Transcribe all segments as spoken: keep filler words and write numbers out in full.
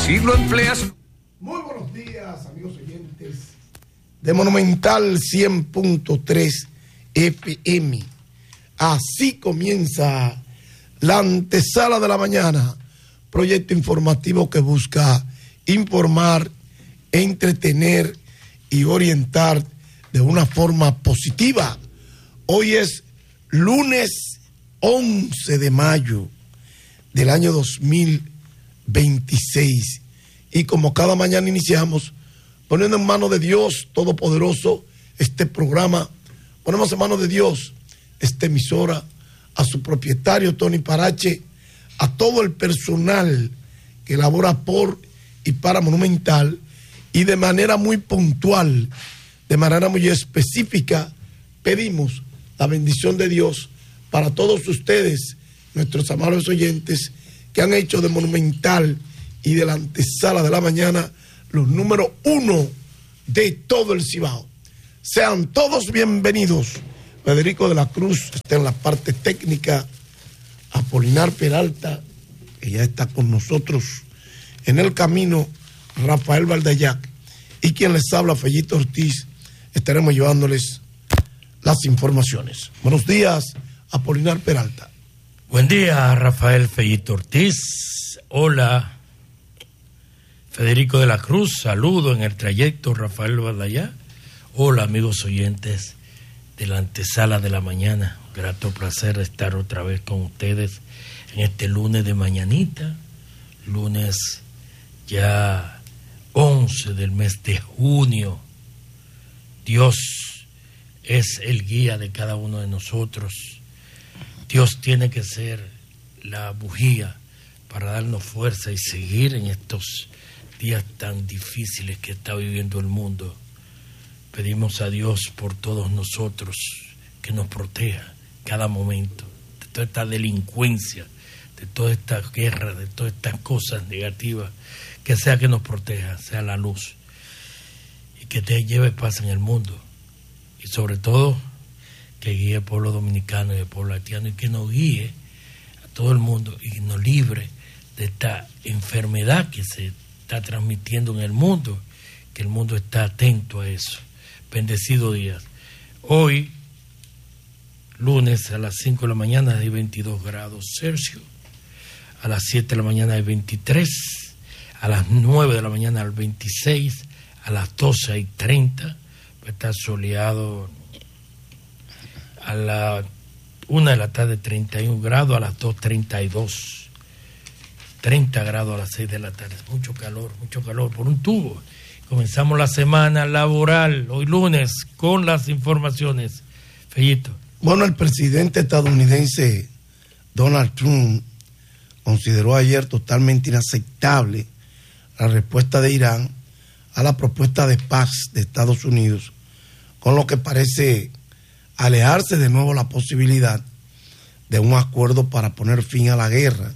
Si lo empleas... Muy buenos días, amigos oyentes de Monumental cien punto tres F M. Así comienza la antesala de la mañana, proyecto informativo que busca informar, entretener y orientar de una forma positiva. Hoy es lunes once de mayo del año dos mil veintiséis y como cada mañana iniciamos poniendo en manos de Dios Todopoderoso este programa, ponemos en manos de Dios esta emisora, a su propietario Tony Parache, a todo el personal que labora por y para Monumental, y de manera muy puntual, de manera muy específica, pedimos la bendición de Dios para todos ustedes, nuestros amables oyentes, que han hecho de Monumental y de la antesala de la mañana los número uno de todo el Cibao. Sean todos bienvenidos. Federico de la Cruz está en la parte técnica, Apolinar Peralta, que ya está con nosotros en el camino, Rafael Valdayac, y quien les habla, Fellito Ortiz. Estaremos llevándoles las informaciones. Buenos días, Apolinar Peralta. Buen día, Rafael Fellito Ortiz. Hola, Federico de la Cruz. Saludo en el trayecto, Rafael Valdayac. Hola, amigos oyentes de la antesala de la mañana. Grato placer estar otra vez con ustedes en este lunes de mañanita, lunes ya once del mes de junio. Dios es el guía de cada uno de nosotros. Dios tiene que ser la bujía para darnos fuerza y seguir en estos días tan difíciles que está viviendo el mundo. Pedimos a Dios por todos nosotros que nos proteja cada momento de toda esta delincuencia, de toda esta guerra, de todas estas cosas negativas, que sea que nos proteja, sea la luz, y que te lleve paz en el mundo, y sobre todo que guíe al pueblo dominicano y al pueblo haitiano, y que nos guíe a todo el mundo y nos libre de esta enfermedad que se está transmitiendo en el mundo, que el mundo está atento a eso. Bendecido día. Hoy, lunes, a las cinco de la mañana hay veintidós grados Celsius, a las siete de la mañana hay veintitrés, a las nueve de la mañana hay veintiséis, a las doce hay treinta, va a estar soleado, a la una de la tarde treinta y un grados, a las dos treinta y dos, treinta grados a las seis de la tarde. Mucho calor, mucho calor por un tubo. Comenzamos la semana laboral, hoy lunes, con las informaciones. Fellito. Bueno, el presidente estadounidense Donald Trump consideró ayer totalmente inaceptable la respuesta de Irán a la propuesta de paz de Estados Unidos, con lo que parece alejarse de nuevo la posibilidad de un acuerdo para poner fin a la guerra.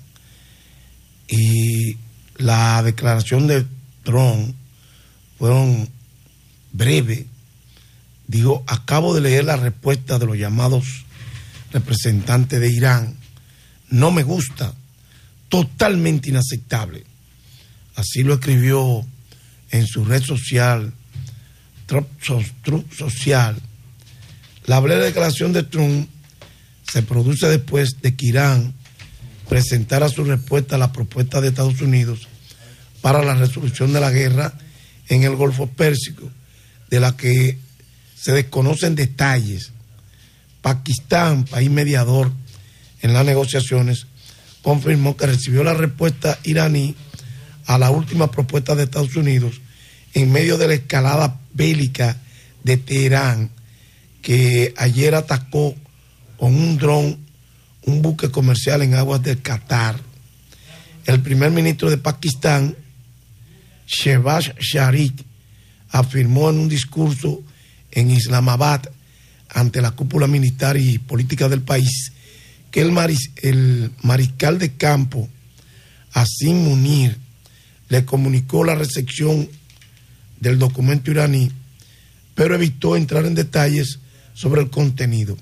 Y la declaración de Trump fueron breves. Digo, acabo de leer la respuesta de los llamados representantes de Irán. No me gusta, totalmente inaceptable. Así lo escribió en su red social, Truth Social. La breve declaración de Trump se produce después de que Irán presentara su respuesta a la propuesta de Estados Unidos para la resolución de la guerra en el Golfo Pérsico, de la que se desconocen detalles. Pakistán, país mediador en las negociaciones, confirmó que recibió la respuesta iraní a la última propuesta de Estados Unidos en medio de la escalada bélica de Teherán, que ayer atacó con un dron un buque comercial en aguas del Qatar. El primer ministro de Pakistán, Shehbaz Sharif, afirmó en un discurso en Islamabad ante la cúpula militar y política del país que el, maris, el mariscal de campo Asim Munir le comunicó la recepción del documento iraní, pero evitó entrar en detalles sobre el contenido.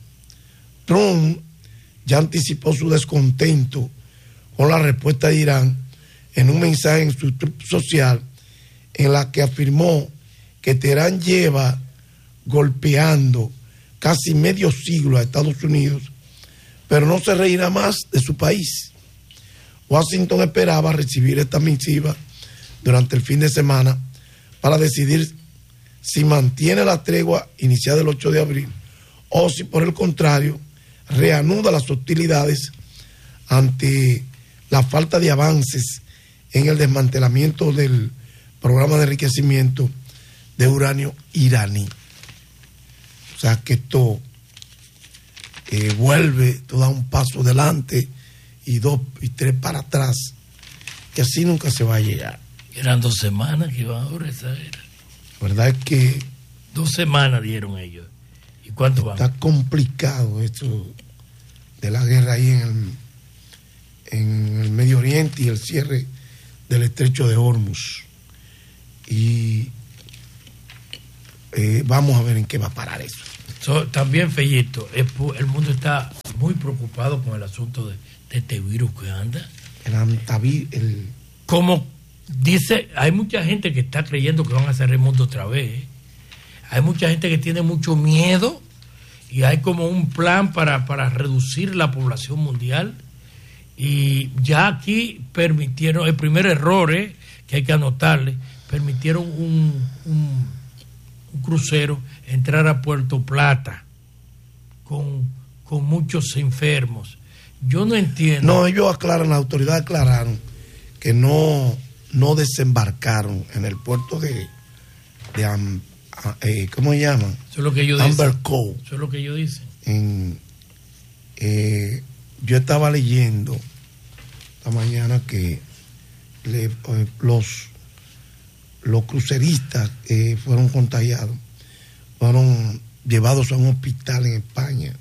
Trump ya anticipó su descontento con la respuesta de Irán en un mensaje en su red social en la que afirmó que Teherán lleva golpeando casi medio siglo a Estados Unidos, pero no se reirá más de su país. Washington esperaba recibir esta misiva durante el fin de semana para decidir si mantiene la tregua iniciada el ocho de abril o si por el contrario reanuda las hostilidades ante la falta de avances en el desmantelamiento del programa de enriquecimiento de uranio iraní. O sea que esto eh, vuelve, esto da un paso adelante y dos y tres para atrás, que así nunca se va a llegar. Eran dos semanas que iban ahora, esa era. La verdad es que dos semanas dieron ellos. ¿Y cuánto van? Está complicado esto de la guerra ahí en el, en el Medio Oriente y el cierre del estrecho de Hormuz. Y eh, vamos a ver en qué va a parar eso. So, también, Fellito, el, el mundo está muy preocupado con el asunto de, de este virus que anda. El antavirus. El... Como dice, hay mucha gente que está creyendo que van a cerrar el mundo otra vez. ¿eh? Hay mucha gente que tiene mucho miedo y hay como un plan para, para reducir la población mundial. Y ya aquí permitieron, el primer error eh, que hay que anotarle, permitieron un, un, un crucero entrar a Puerto Plata con, con muchos enfermos. Yo no entiendo. No, ellos aclaran, las autoridades aclararon que no, no desembarcaron en el puerto de, de um, eh, ¿cómo se llama? Eso es lo que ellos Amber dicen. Cove. Eso es lo que ellos dicen. En, eh, yo estaba leyendo esta mañana que le, eh, los los cruceristas eh, fueron contagiados, fueron llevados a un hospital en España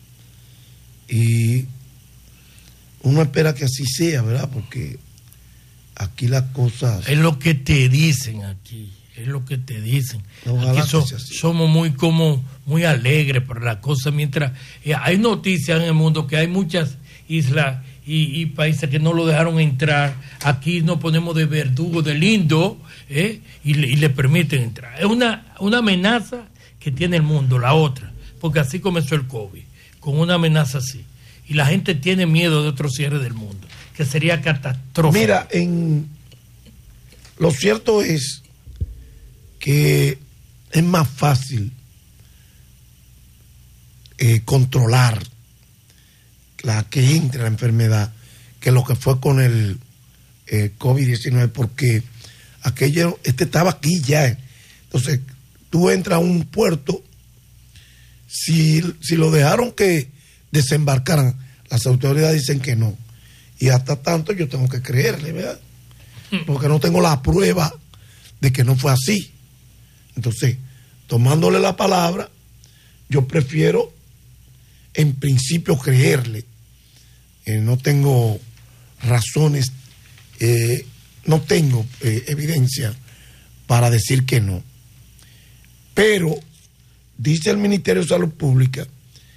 y uno espera que así sea, ¿verdad? Porque aquí las cosas... Es lo que te dicen aquí, es lo que te dicen. Ojalá aquí so, que sea así. Somos muy como muy alegres por la cosa, mientras eh, hay noticias en el mundo que hay muchas islas y, y países que no lo dejaron entrar. Aquí nos ponemos de verdugo, de lindo, ¿eh? y, le, y le permiten entrar. Es una, una amenaza que tiene el mundo, la otra, porque así comenzó el COVID, con una amenaza así. Y la gente tiene miedo de otro cierre del mundo, que sería catastrófico. Mira, en, lo cierto es que es más fácil eh, controlar la que entre la enfermedad que lo que fue con el eh, COVID diecinueve, porque aquello, este estaba aquí ya. Entonces, tú entras a un puerto, si, si lo dejaron que desembarcaran, las autoridades dicen que no. Y hasta tanto yo tengo que creerle, ¿verdad? Porque no tengo la prueba de que no fue así. Entonces, tomándole la palabra, yo prefiero en principio creerle. Eh, no tengo razones, eh, no tengo eh, evidencia para decir que no. Pero dice el Ministerio de Salud Pública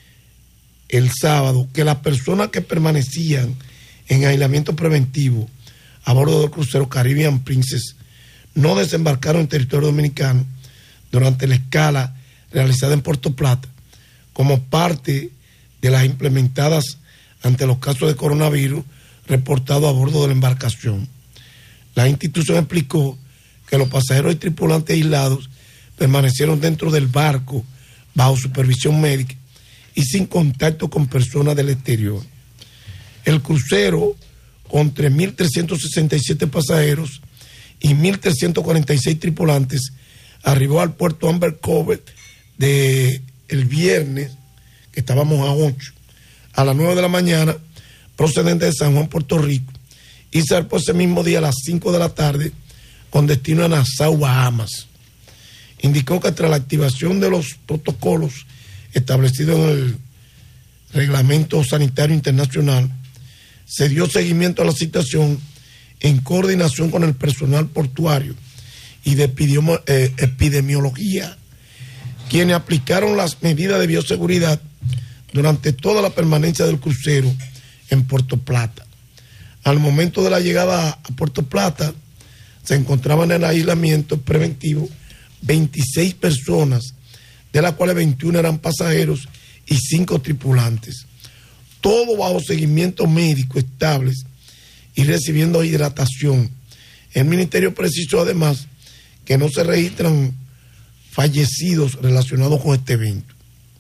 el sábado que las personas que permanecían en aislamiento preventivo a bordo del crucero Caribbean Princess no desembarcaron en territorio dominicano durante la escala realizada en Puerto Plata como parte de las implementadas ante los casos de coronavirus reportados a bordo de la embarcación. La institución explicó que los pasajeros y tripulantes aislados permanecieron dentro del barco bajo supervisión médica y sin contacto con personas del exterior. El crucero, con tres mil trescientos sesenta y siete pasajeros y mil trescientos cuarenta y seis tripulantes, arribó al puerto Amber Cove de el viernes, que estábamos a ocho, a las nueve de la mañana, procedente de San Juan, Puerto Rico, y zarpó ese mismo día a las cinco de la tarde con destino a Nassau, Bahamas. Indicó que tras la activación de los protocolos establecidos en el Reglamento Sanitario Internacional, se dio seguimiento a la situación en coordinación con el personal portuario y de epidemiología, quienes aplicaron las medidas de bioseguridad durante toda la permanencia del crucero en Puerto Plata. Al momento de la llegada a Puerto Plata, se encontraban en aislamiento preventivo veintiséis personas, de las cuales veintiuno eran pasajeros y cinco tripulantes. Todo bajo seguimiento médico estable y recibiendo hidratación. El Ministerio precisó además que no se registran fallecidos relacionados con este evento.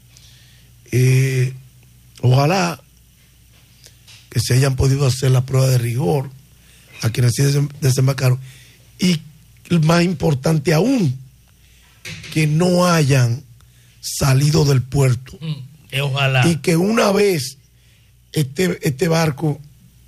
Eh, ojalá que se hayan podido hacer la prueba de rigor a quienes sí desembarcaron, y más importante aún, que no hayan salido del puerto. Mm, ojalá. Y que una vez este, este barco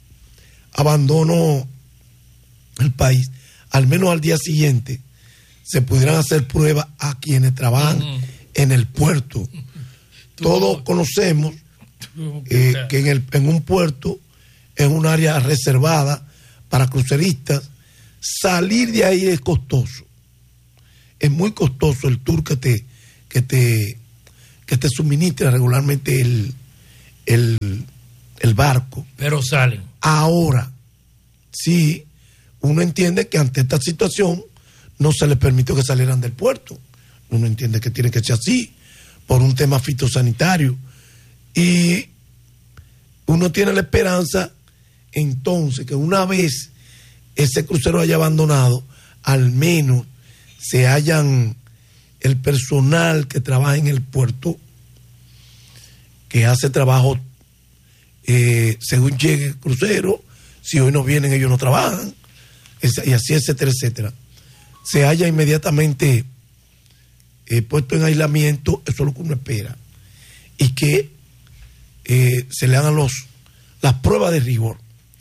abandonó el país, al menos al día siguiente se pudieran hacer pruebas a quienes trabajan mm. en el puerto. Todos conocemos eh, que en, el, en un puerto es un área reservada para cruceristas. Salir de ahí es costoso. Es muy costoso el tour que te, que te, que te suministra regularmente el, el, el barco. Pero salen. Ahora, sí, uno entiende que ante esta situación no se les permitió que salieran del puerto. Uno entiende que tiene que ser así, por un tema fitosanitario. Y uno tiene la esperanza, entonces, que una vez ese crucero haya abandonado, al menos se hayan el personal que trabaja en el puerto, que hace trabajo eh, según llegue el crucero. Si hoy no vienen, ellos no trabajan, y así, etcétera, etcétera. Se haya inmediatamente eh, puesto en aislamiento, eso es lo que uno espera, y que eh, se le hagan los, las pruebas de rigor.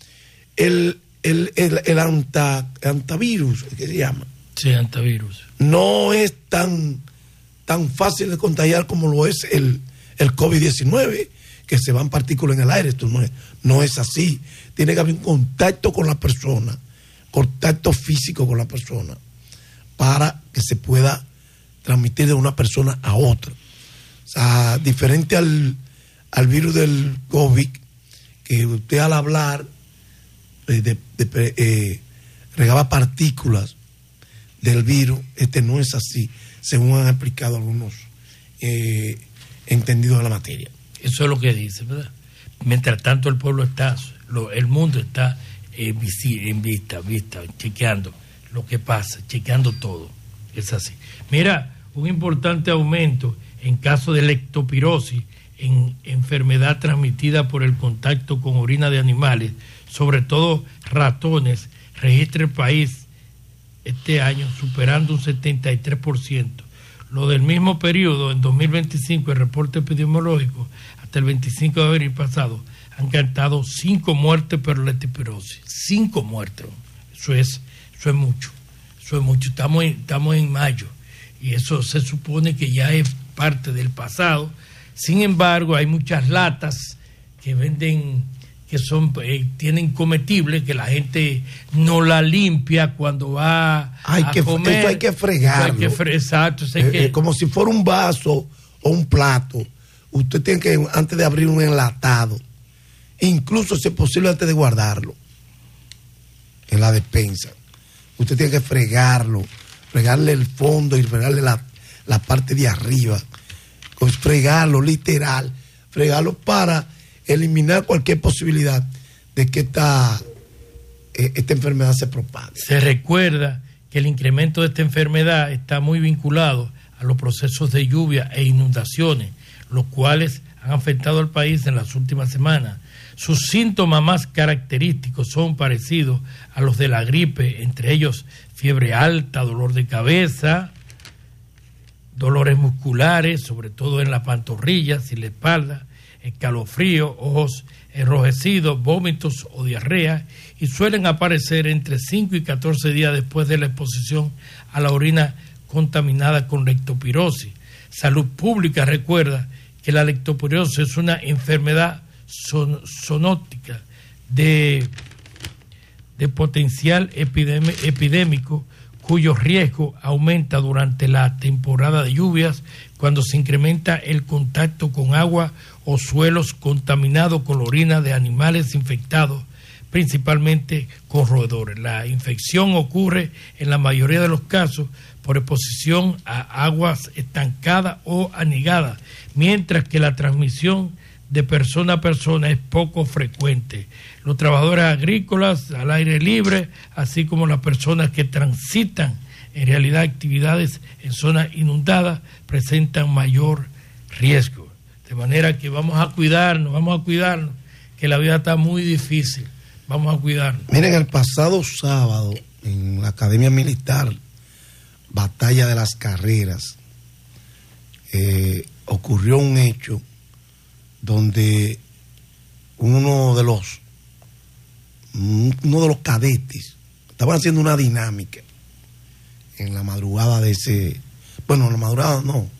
El, el, el, el anta, antivirus, ¿qué se llama? Sí, antivirus. No es tan, tan fácil de contagiar como lo es el, el COVID diecinueve, que se van partículas en el aire. Esto no es, no es así. Tiene que haber un contacto con la persona, contacto físico con la persona, para que se pueda transmitir de una persona a otra. O sea, diferente al, al virus del COVID, que usted al hablar eh, de, de, eh, regaba partículas del virus. Este no es así, según han explicado algunos eh, entendidos de la materia. Eso es lo que dice, ¿verdad? Mientras tanto el pueblo está, lo, el mundo está eh, en vista, vista, chequeando lo que pasa, chequeando todo. Es así. Mira, un importante aumento en caso de lectopirosis, en enfermedad transmitida por el contacto con orina de animales, sobre todo ratones, registra el país este año superando un setenta y tres por ciento. Lo del mismo periodo, en dos mil veinticinco, el reporte epidemiológico, hasta el veinticinco de abril pasado, han cantado cinco muertes por leptospirosis. Cinco muertes. Eso es, eso es mucho. Eso es mucho. Estamos en, estamos en mayo y eso se supone que ya es parte del pasado. Sin embargo, hay muchas latas que venden, que son eh, tienen comestibles, que la gente no la limpia cuando va hay a que, comer. Eso hay que fregarlo. Hay que fre- exacto. Eso hay eh, que... eh, como si fuera un vaso o un plato. Usted tiene que, antes de abrir un enlatado, incluso si es posible antes de guardarlo en la despensa, usted tiene que fregarlo, fregarle el fondo y fregarle la, la parte de arriba, pues fregarlo literal, fregarlo para eliminar cualquier posibilidad de que esta, eh, esta enfermedad se propague. Se recuerda que el incremento de esta enfermedad está muy vinculado a los procesos de lluvia e inundaciones, los cuales han afectado al país en las últimas semanas. Sus síntomas más característicos son parecidos a los de la gripe, entre ellos fiebre alta, dolor de cabeza, dolores musculares, sobre todo en las pantorrillas y la espalda, escalofrío, ojos enrojecidos, vómitos o diarrea, y suelen aparecer entre cinco y catorce días después de la exposición a la orina contaminada con leptospirosis. Salud Pública recuerda que la leptospirosis es una enfermedad son, zoonótica de, de potencial epidemi, epidémico, cuyo riesgo aumenta durante la temporada de lluvias, cuando se incrementa el contacto con agua o suelos contaminados con la orina de animales infectados principalmente con roedores. La infección ocurre en la mayoría de los casos por exposición a aguas estancadas o anegadas, mientras que la transmisión de persona a persona es poco frecuente. Los trabajadores agrícolas al aire libre, así como las personas que transitan en realidad actividades en zonas inundadas, presentan mayor riesgo. De manera que vamos a cuidarnos, vamos a cuidarnos, que la vida está muy difícil. Vamos a cuidarnos. Miren, el pasado sábado en la Academia Militar, Batalla de las Carreras, eh, ocurrió un hecho donde uno de los uno de los cadetes estaban haciendo una dinámica en la madrugada de ese, bueno, en la madrugada no,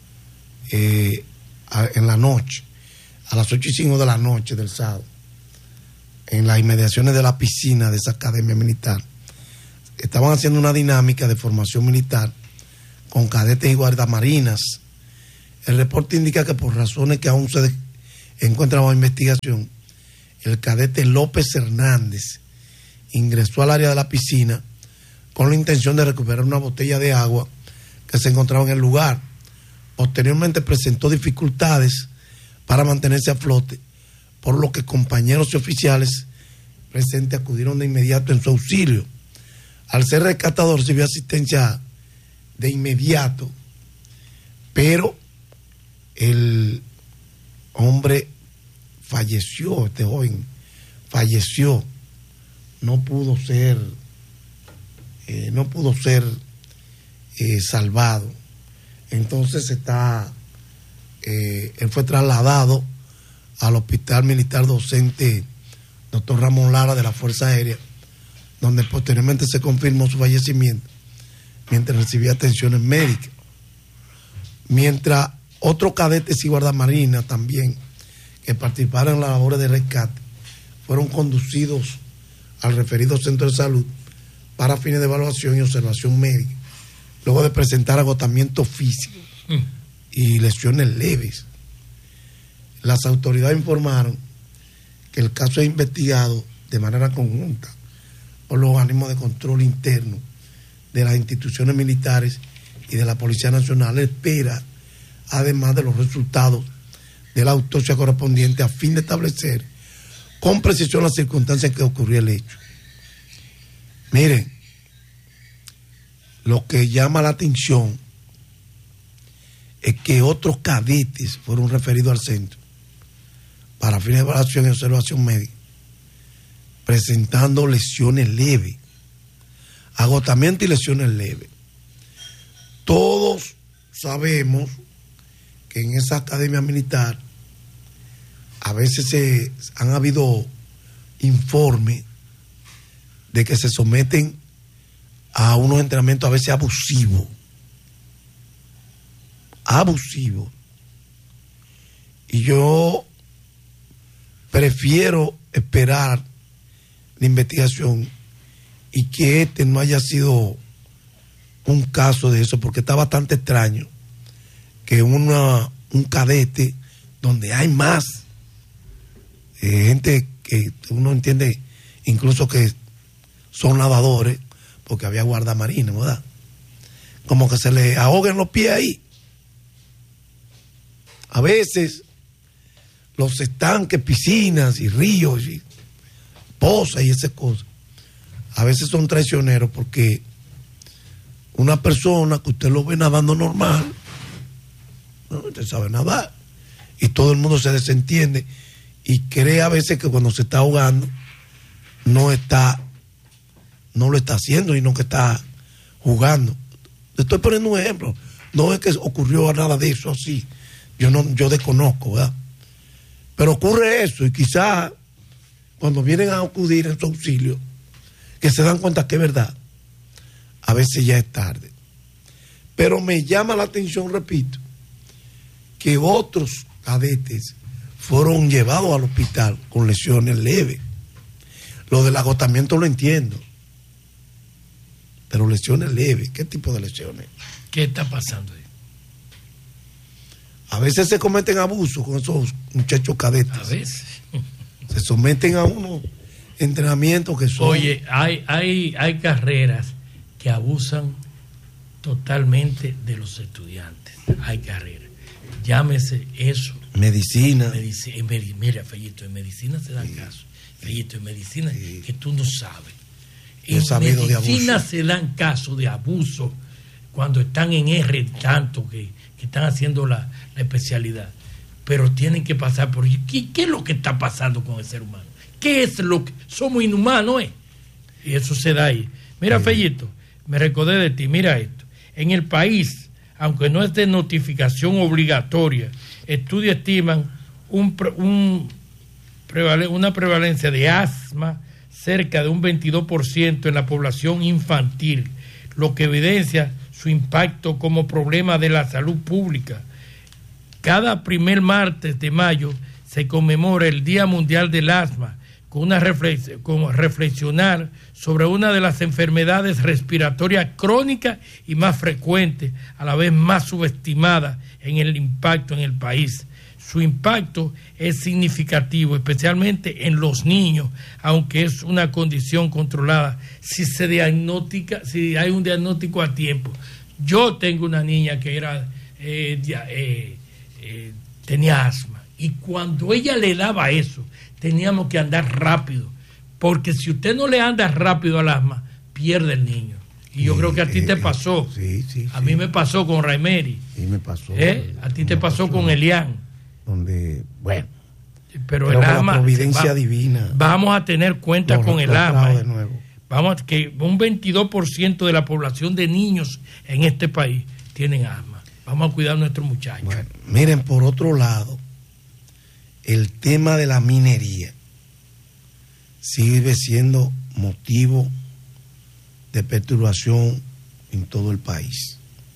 eh, a, en la noche, a las ocho y cinco de la noche del sábado, en las inmediaciones de la piscina de esa academia militar, estaban haciendo una dinámica de formación militar con cadetes y guardamarinas. El reporte indica que por razones que aún se encuentran bajo investigación, el cadete López Hernández ingresó al área de la piscina con la intención de recuperar una botella de agua que se encontraba en el lugar. Posteriormente presentó dificultades para mantenerse a flote, por lo que compañeros y oficiales presentes acudieron de inmediato en su auxilio. Al ser rescatado recibió asistencia de inmediato, pero el hombre falleció, este joven falleció, no pudo ser, eh, no pudo ser eh, salvado. Entonces está, eh, él fue trasladado al Hospital Militar Docente doctor Ramón Lara de la Fuerza Aérea, donde posteriormente se confirmó su fallecimiento mientras recibía atenciones médicas. Mientras otros cadetes y guardamarinas también que participaron en las labores de rescate fueron conducidos al referido centro de salud para fines de evaluación y observación médica, luego de presentar agotamiento físico mm. y lesiones leves. Las autoridades informaron que el caso es investigado de manera conjunta por los organismos de control interno de las instituciones militares y de la Policía Nacional. Espera, además de los resultados de la autopsia correspondiente, a fin de establecer con precisión las circunstancias en que ocurrió el hecho. Miren, lo que llama la atención es que otros cadetes fueron referidos al centro para fines de evaluación y observación médica, presentando lesiones leves, agotamiento y lesiones leves. Todos sabemos que en esa academia militar a veces se han habido informes de que se someten a unos entrenamientos a veces abusivos, abusivos. Y yo prefiero esperar la investigación y que este no haya sido un caso de eso, porque está bastante extraño que una, un cadete donde hay más eh, gente que uno entiende incluso que son nadadores, porque había guardamarina, ¿verdad? Como que se le ahoguen los pies ahí. A veces los estanques, piscinas y ríos y pozas y esas cosas, a veces son traicioneros, porque una persona que usted lo ve nadando normal, ¿no? Usted sabe nadar, y todo el mundo se desentiende y cree a veces que cuando se está ahogando no está, no lo está haciendo, sino que está jugando. Le estoy poniendo un ejemplo, no es que ocurrió nada de eso así, yo no, yo desconozco, ¿verdad? Pero ocurre eso, y quizás cuando vienen a acudir en su auxilio, que se dan cuenta que es verdad, a veces ya es tarde. Pero me llama la atención, repito, que otros cadetes fueron llevados al hospital con lesiones leves. Lo del agotamiento lo entiendo, pero lesiones leves, ¿qué tipo de lesiones? ¿Qué está pasando ahí? A veces se cometen abusos con esos muchachos cadetes. A veces. Se someten a uno entrenamientos que son... Oye, hay, hay, hay carreras que abusan totalmente de los estudiantes. Hay carreras. Llámese eso. Medicina. Medici en medi mira, Fellito, en medicina se dan sí. casos. Fellito, en medicina sí. que tú no sabes. En medicina se dan casos de abuso cuando están en R tanto que, que están haciendo la, la especialidad. Pero tienen que pasar por... ¿Qué, ¿Qué es lo que está pasando con el ser humano? ¿Qué es lo que... Somos inhumanos, ¿eh? Y eso se da ahí. Mira, sí. Fellito, me recordé de ti. Mira esto. En el país, aunque no es de notificación obligatoria, estudios estiman un, un prevale, una prevalencia de asma cerca de un veintidós por ciento en la población infantil, lo que evidencia su impacto como problema de la salud pública. Cada primer martes de mayo se conmemora el Día Mundial del Asma, con una reflex, con reflexionar sobre una de las enfermedades respiratorias crónicas y más frecuentes, a la vez más subestimada en el impacto en el país. Su impacto es significativo, especialmente en los niños, aunque es una condición controlada si se diagnostica, si hay un diagnóstico a tiempo. Yo tengo una niña que era eh, eh, eh, tenía asma, y cuando ella le daba eso, teníamos que andar rápido, porque si usted no le anda rápido al asma, pierde el niño. Y yo sí, creo que a ti eh, te pasó. Sí, sí, a sí. mí me pasó con Raimeri. Sí, me pasó. ¿Eh? A ti te pasó, pasó con Elian. Donde, bueno. Pero, pero el asma. La providencia va, divina. Vamos a tener cuenta no, con el asma. De nuevo. Vamos a que un veintidós por ciento de la población de niños en este país tienen asma. Vamos a cuidar a nuestros muchachos. Bueno, miren, por otro lado, el tema de la minería sigue siendo motivo de perturbación en todo el país.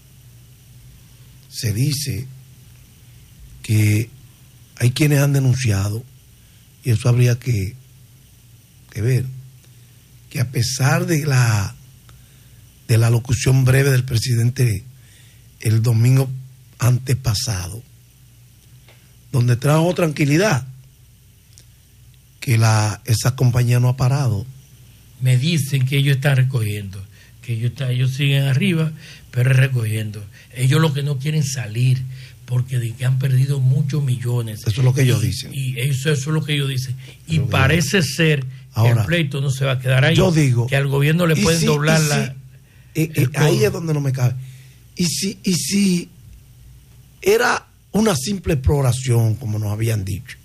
Se dice que hay quienes han denunciado, y eso habría que, que ver, que a pesar de la de la locución breve del presidente el domingo antepasado, donde trajo tranquilidad, que la esa compañía no ha parado. Me dicen que ellos están recogiendo, que ellos, están, ellos siguen arriba, pero recogiendo. Ellos lo que no quieren salir, porque de que han perdido muchos millones. Eso es lo que ellos y, dicen. Y eso, eso es lo que ellos dicen. Y parece ser Ahora, que el pleito no se va a quedar ahí. Yo digo, que al gobierno le pueden si, doblar si, la... Eh, eh, ahí es donde no me cabe. Y si, y si era una simple exploración, como nos habían dicho,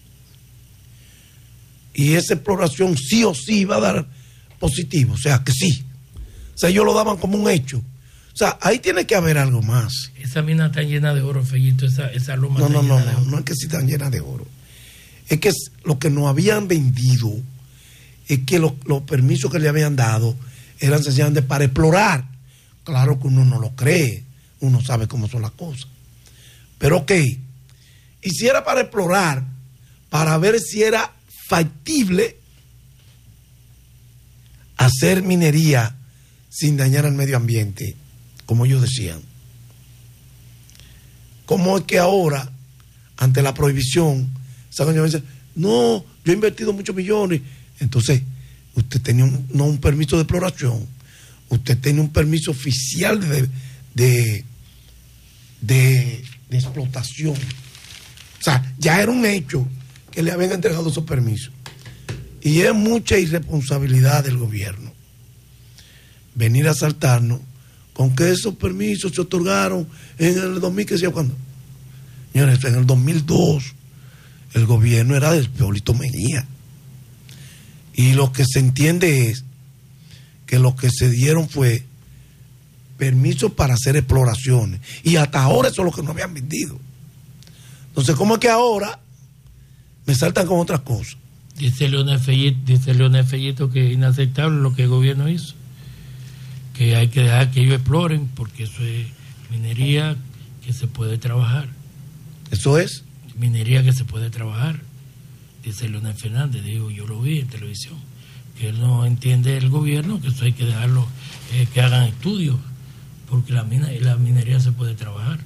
y esa exploración sí o sí iba a dar positivo, o sea que sí, o sea, ellos lo daban como un hecho, o sea, ahí tiene que haber algo más. Esa mina está llena de oro, Fellito, esa, esa loma no, no, no, no, no es que sí están llenas de oro, es que lo que nos habían vendido es que los, los permisos que le habían dado eran sencillamente para explorar. Claro que uno no lo cree, uno sabe cómo son las cosas. Pero ok, y si era para explorar, para ver si era factible hacer minería sin dañar al medio ambiente, como ellos decían. ¿Cómo es que ahora, ante la prohibición, esa doña dice, no, yo he invertido muchos millones? Entonces, usted tenía un, no un permiso de exploración, usted tiene un permiso oficial de, de, de, de explotación. O sea, ya era un hecho que le habían entregado esos permisos. Y es mucha irresponsabilidad del gobierno venir a asaltarnos con que esos permisos se otorgaron en el dos mil, que sea cuando. Señores, en el dos mil dos el gobierno era de Hipólito Mejía. Y lo que se entiende es que lo que se dieron fue permiso para hacer exploraciones. Y hasta ahora eso es lo que no habían vendido. Entonces, ¿cómo es que ahora me saltan con otras cosas? Dice Leonel Fellito, dice Leonel Fellito que es inaceptable lo que el gobierno hizo. Que hay que dejar que ellos exploren, porque eso es minería que se puede trabajar. ¿Eso es? Minería que se puede trabajar. Dice Leonel Fernández, digo, yo lo vi en televisión, que él no entiende el gobierno, que eso hay que dejarlo, eh, que hagan estudios, porque la mina la minería se puede trabajar.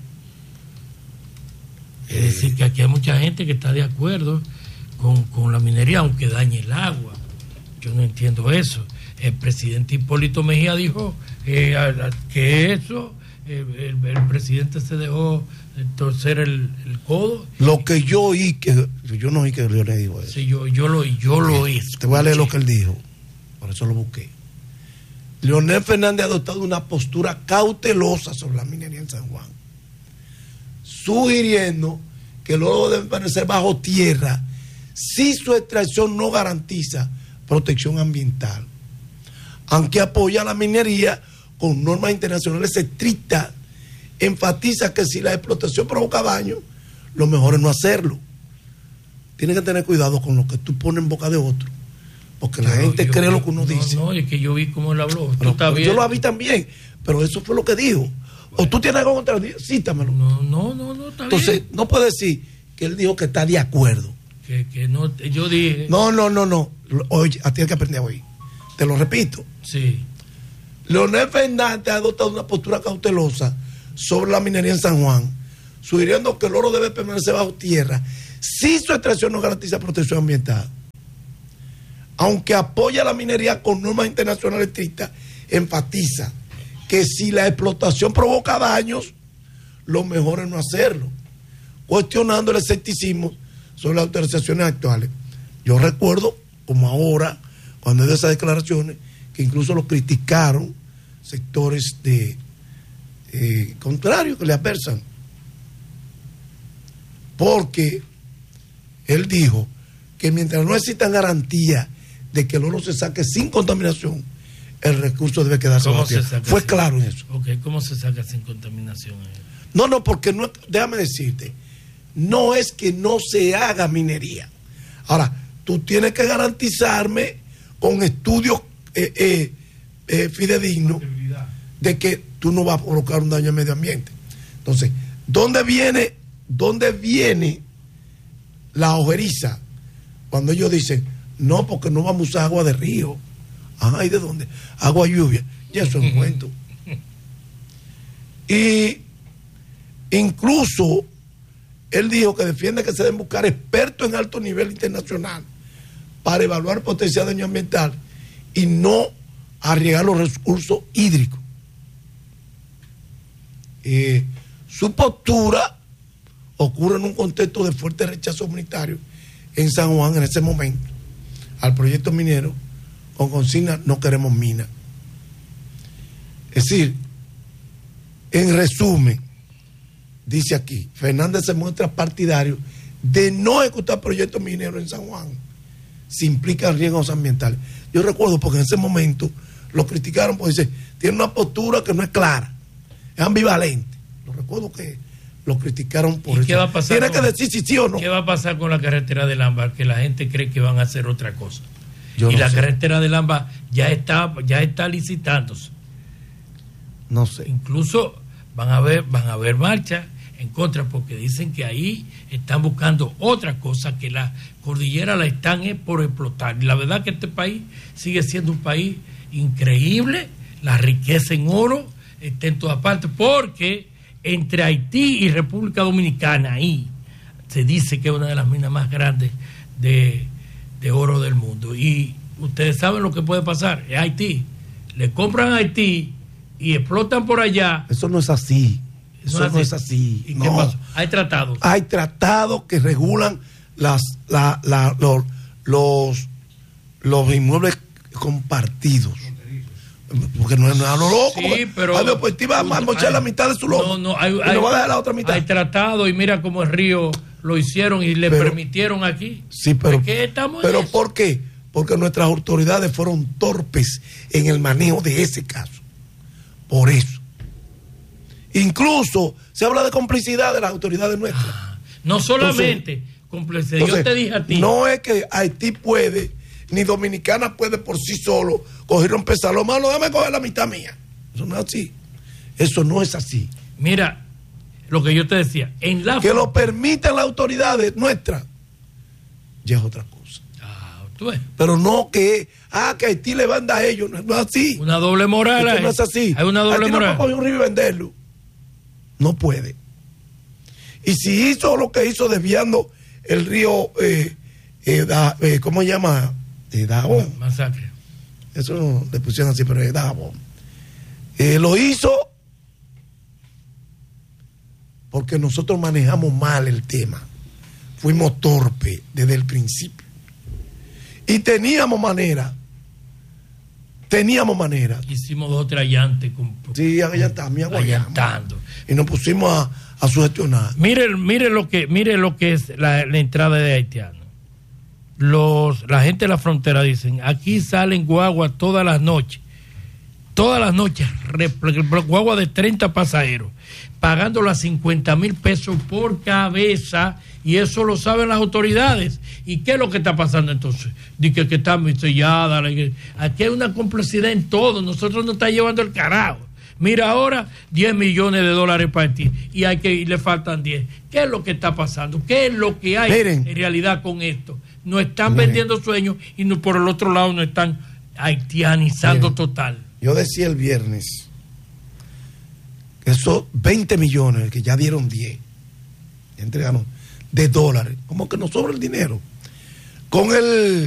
Es eh. decir, que aquí hay mucha gente que está de acuerdo con, con la minería, aunque dañe el agua, Yo no entiendo eso. El presidente Hipólito Mejía dijo eh, a, a, que eso, eh, el, el presidente se dejó torcer el, el codo. Lo que yo oí, que yo no oí que Leonel dijo eso. Sí, yo, yo lo, yo lo oí. Te voy a leer lo que él dijo, por eso lo busqué. Leonel Fernández ha adoptado una postura cautelosa sobre la minería en San Juan, sugiriendo que el oro debe permanecer bajo tierra si su extracción no garantiza protección ambiental, aunque apoya la minería con normas internacionales estrictas. Enfatiza que si la explotación provoca daño, lo mejor es no hacerlo. Tienes que tener cuidado con lo que tú pones en boca de otro, porque la yo, gente yo, cree yo, lo que uno no, dice. No, es que yo vi cómo él habló. Pero, está bien. Yo lo vi también, pero eso fue lo que dijo. Bueno. O tú tienes algo contra él, cítamelo. No, no, no, no está Entonces, bien. no puedes decir que él dijo que está de acuerdo. Que, que no, yo dije. No, no, no, no. Oye, a ti hay que aprender a oír. Te lo repito. Sí. Leonel Fernández ha adoptado una postura cautelosa sobre la minería en San Juan, sugiriendo que el oro debe permanecer bajo tierra si su extracción no garantiza protección ambiental. Aunque apoya la minería con normas internacionales estrictas, enfatiza que si la explotación provoca daños, lo mejor es no hacerlo, cuestionando el escepticismo sobre las autorizaciones actuales. Yo recuerdo, como ahora, cuando de esas declaraciones, que incluso lo criticaron sectores de eh, contrarios que le adversan, porque él dijo que mientras no existan garantías de que el oro se saque sin contaminación, el recurso debe quedarse bajo tierra. Fue sin, claro en eso. Ok, ¿cómo se saca sin contaminación? No, no, porque no, déjame decirte, no es que no se haga minería. Ahora, tú tienes que garantizarme con estudios eh, eh, eh, fidedignos de que tú no vas a provocar un daño al medio ambiente. Entonces, ¿dónde viene, dónde viene la ojeriza? Cuando ellos dicen, no, porque no vamos a usar agua de río. Ajá, ¿y de dónde? Agua lluvia. Y eso es un cuento. Y incluso él dijo que defiende que se deben buscar expertos en alto nivel internacional para evaluar el potencial de daño ambiental y no arriesgar los recursos hídricos. Eh, su postura ocurre en un contexto de fuerte rechazo comunitario en San Juan en ese momento al proyecto minero con consigna no queremos minas. Es decir, en resumen, dice aquí, Fernández se muestra partidario de no ejecutar proyectos mineros en San Juan si implican riesgos ambientales. Yo recuerdo porque en ese momento lo criticaron porque dice, tiene una postura que no es clara, es ambivalente. Lo recuerdo que lo criticaron por eso. ¿Qué va a pasar tiene con, que decir si sí o no. ¿Qué va a pasar con la carretera del Ámbar? Que la gente cree que van a hacer otra cosa. Yo y no la sé. carretera del Ámbar ya está, ya está licitándose. No sé. Incluso van a haber, van a haber marchas en contra porque dicen que ahí están buscando otra cosa, que la cordillera la están eh, por explotar. Y la verdad que este país sigue siendo un país increíble, la riqueza en oro está en todas partes, porque entre Haití y República Dominicana ahí se dice que es una de las minas más grandes de, de oro del mundo. Y ustedes saben lo que puede pasar, es Haití. Le compran a Haití y explotan por allá. Eso no es así. Eso no, no es así. ¿Y no. qué pasa? Hay tratados. Hay tratados que regulan las, la, la, los, los, los inmuebles compartidos. Porque no es nada lo loco. Sí, pero. Ay, pues te iba a mochar la mitad de su loco. No, no, hay, y hay, no va a dejar la otra mitad. Hay tratado y mira cómo el río lo hicieron y le pero, permitieron aquí. Sí, pero. ¿De qué estamos pero en eso? ¿por qué? Porque nuestras autoridades fueron torpes en el manejo de ese caso. Por eso. Incluso se habla de complicidad de las autoridades nuestras. Ah, no solamente entonces, complicidad. Entonces, yo te dije a ti. No es que Haití puede, ni Dominicana puede por sí solo coger un pesalo malo, déjame coger la mitad mía. Eso no es así. Eso no es así. Mira, lo que yo te decía, en la que lo permitan las autoridades nuestras, ya es otra cosa. Ah, tú ves. Pero no que, ah, que Haití le manda a ellos, no, no es así. Una doble moral. Esto no es así. Hay una doble Haití moral. No puede coger un río y venderlo. No puede. Y si hizo lo que hizo desviando el río, eh, eh, da, eh, ¿cómo se llama? de Dajabón. Masacre. Eso no le pusieron así, pero es Dajabón. Eh, lo hizo porque nosotros manejamos mal el tema. Fuimos torpes desde el principio. Y teníamos manera. Teníamos manera. Hicimos dos o tres allantes. Con, sí, allantando. allantando. Y nos pusimos a, a sugestionar. Mire, mire lo que, mire lo que es la, la entrada de haitianos. Los, la gente de la frontera dicen, aquí salen guaguas todas las noches. Todas las noches, guagua de treinta pasajeros, pagándolo a cincuenta mil pesos por cabeza, y eso lo saben las autoridades. ¿Y qué es lo que está pasando entonces? Dice que está sellada. Aquí hay una complicidad en todo. Nosotros nos está llevando el carajo. Mira ahora, diez millones de dólares para ti, y, hay que, y le faltan diez. ¿Qué es lo que está pasando? ¿Qué es lo que hay Miren, en realidad con esto? Nos están miren, vendiendo sueños y no, por el otro lado nos están haitianizando miren, total. Yo decía el viernes que esos veinte millones, que ya dieron diez, entregaron de dólares, como que nos sobra el dinero. Con el